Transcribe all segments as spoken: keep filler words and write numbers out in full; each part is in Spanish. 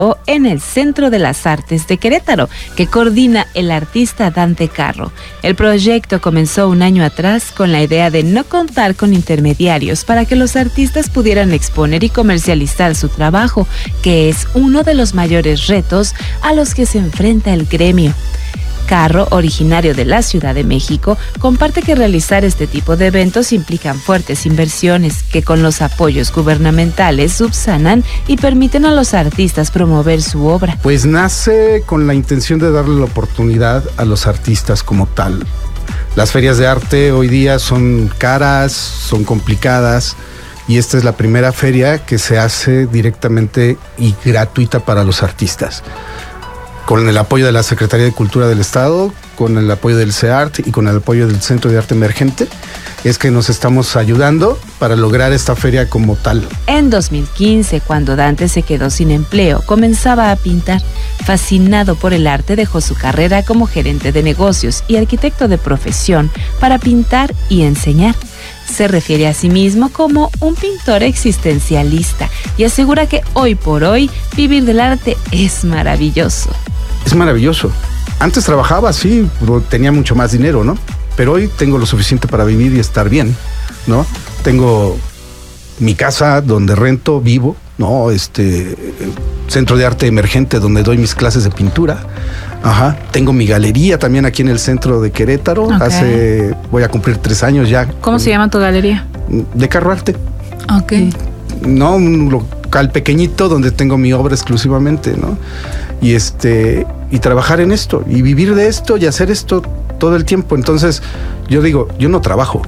en el Centro de las Artes de Querétaro, que coordina el artista Dante Carro. El proyecto comenzó un año atrás con la idea de no contar con intermediarios para que los artistas pudieran exponer y comercializar su trabajo, que es uno de los mayores retos a los que se enfrenta el gremio. Carro, originario de la Ciudad de México, comparte que realizar este tipo de eventos implican fuertes inversiones que con los apoyos gubernamentales subsanan y permiten a los artistas promover su obra. Pues nace con la intención de darle la oportunidad a los artistas como tal. Las ferias de arte hoy día son caras, son complicadas, y esta es la primera feria que se hace directamente y gratuita para los artistas, con el apoyo de la Secretaría de Cultura del Estado, con el apoyo del C E A R T y con el apoyo del Centro de Arte Emergente, es que nos estamos ayudando para lograr esta feria como tal. En dos mil quince, cuando Dante se quedó sin empleo, comenzaba a pintar. Fascinado por el arte, dejó su carrera como gerente de negocios y arquitecto de profesión para pintar y enseñar. Se refiere a sí mismo como un pintor existencialista y asegura que hoy por hoy vivir del arte es maravilloso. Es maravilloso. Antes trabajaba, sí, tenía mucho más dinero, ¿no? Pero hoy tengo lo suficiente para vivir y estar bien, ¿no? Tengo mi casa donde rento, vivo, ¿no? Este Centro de Arte Emergente donde doy mis clases de pintura. Ajá. Tengo mi galería también aquí en el centro de Querétaro. Okay. Hace, voy a cumplir tres años ya. ¿Cómo se llama tu galería? De Carro Arte. Ok. No, un local pequeñito donde tengo mi obra exclusivamente, ¿no? Y este, y trabajar en esto, y vivir de esto, y hacer esto todo el tiempo. Entonces, yo digo, yo no trabajo,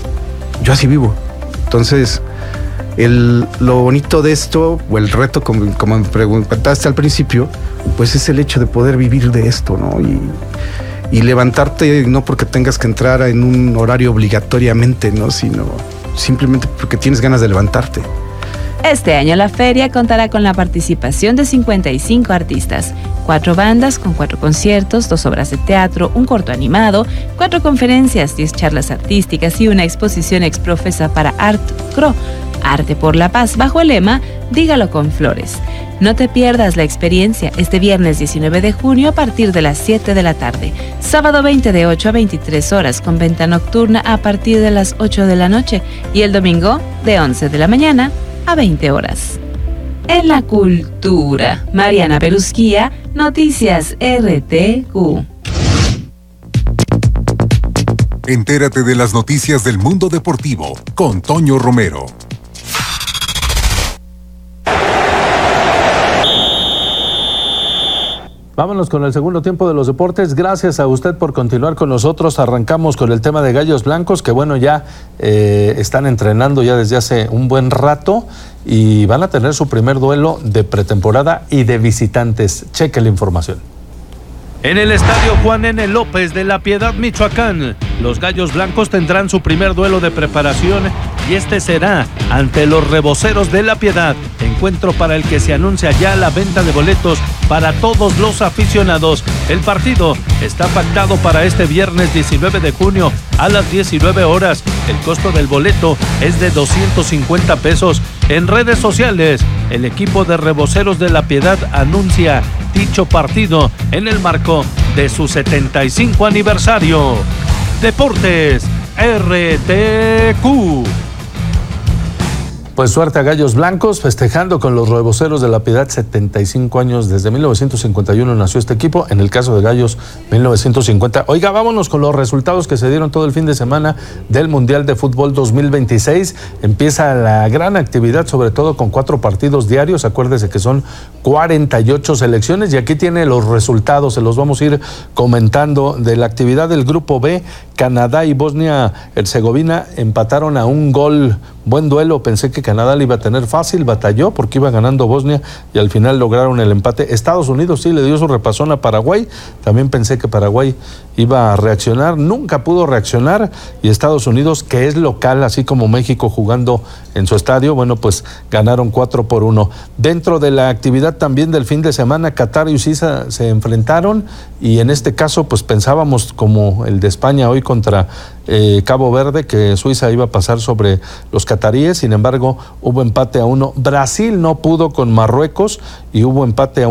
yo así vivo. Entonces, el, lo bonito de esto, o el reto, como, como me preguntaste al principio, pues es el hecho de poder vivir de esto, ¿no? Y, y levantarte no porque tengas que entrar en un horario obligatoriamente, ¿no? Sino simplemente porque tienes ganas de levantarte. Este año la feria contará con la participación de cincuenta y cinco artistas, cuatro bandas con cuatro conciertos, dos obras de teatro, un corto animado, cuatro conferencias, diez charlas artísticas y una exposición exprofesa para Art Cro, Arte por la Paz, bajo el lema Dígalo con Flores. No te pierdas la experiencia este viernes diecinueve de junio a partir de las siete de la tarde, sábado veinte de ocho a veintitrés horas con venta nocturna a partir de las ocho de la noche y el domingo de once de la mañana a veinte horas. En la cultura, Mariana Perusquía, Noticias R T Q. Entérate de las noticias del mundo deportivo con Toño Romero. Vámonos con el segundo tiempo de los deportes. Gracias a usted por continuar con nosotros. Arrancamos con el tema de Gallos Blancos, que bueno, ya eh, están entrenando ya desde hace un buen rato y van a tener su primer duelo de pretemporada y de visitantes. Cheque la información. En el estadio Juan N. López de La Piedad, Michoacán, los Gallos Blancos tendrán su primer duelo de preparación y este será ante los Reboceros de La Piedad, encuentro para el que se anuncia ya la venta de boletos para todos los aficionados. El partido está pactado para este viernes diecinueve de junio a las diecinueve horas. El costo del boleto es de doscientos cincuenta pesos. En redes sociales, el equipo de Reboceros de La Piedad anuncia dicho partido en el marco de su setenta y cinco aniversario. Deportes R T Q. Pues suerte a Gallos Blancos, festejando con los Reboceros de La Piedad setenta y cinco años. Desde mil novecientos cincuenta y uno nació este equipo, en el caso de Gallos, mil novecientos cincuenta. Oiga, vámonos con los resultados que se dieron todo el fin de semana del Mundial de Fútbol dos mil veintiséis. Empieza la gran actividad, sobre todo con cuatro partidos diarios. Acuérdese que son cuarenta y ocho selecciones y aquí tiene los resultados, se los vamos a ir comentando. De la actividad del Grupo B, Canadá y Bosnia-Herzegovina empataron a un gol. Buen duelo, pensé que Canadá le iba a tener fácil, batalló porque iba ganando Bosnia y al final lograron el empate. Estados Unidos sí le dio su repasón a Paraguay, también pensé que Paraguay iba a reaccionar, nunca pudo reaccionar, y Estados Unidos, que es local, así como México jugando en su estadio, bueno, pues ganaron cuatro por uno. Dentro de la actividad también del fin de semana, Qatar y Suiza se enfrentaron, y en este caso pues pensábamos como el de España hoy contra eh, Cabo Verde, que Suiza iba a pasar sobre los cataríes. Sin embargo, hubo empate a uno. Brasil no pudo con Marruecos y hubo empate a